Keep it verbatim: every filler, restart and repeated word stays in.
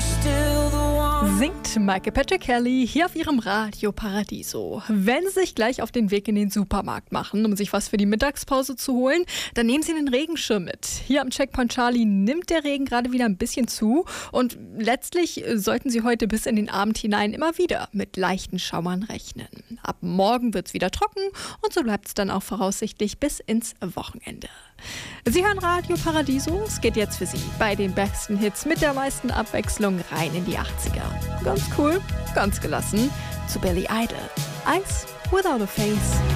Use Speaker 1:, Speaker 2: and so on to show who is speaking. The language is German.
Speaker 1: Singt Michael Patrick Kelly hier auf ihrem Radio Paradiso. Wenn Sie sich gleich auf den Weg in den Supermarkt machen, um sich was für die Mittagspause zu holen, dann nehmen Sie einen Regenschirm mit. Hier am Checkpoint Charlie nimmt der Regen gerade wieder ein bisschen zu und letztlich sollten Sie heute bis in den Abend hinein immer wieder mit leichten Schauern rechnen. Ab morgen wird es wieder trocken und so bleibt es dann auch voraussichtlich bis ins Wochenende. Sie hören Radio Paradiso. Es geht jetzt für Sie bei den besten Hits mit der meisten Abwechslung rein in die achtziger. Ganz cool, ganz gelassen zu Billy Idol. Eyes Without a Face.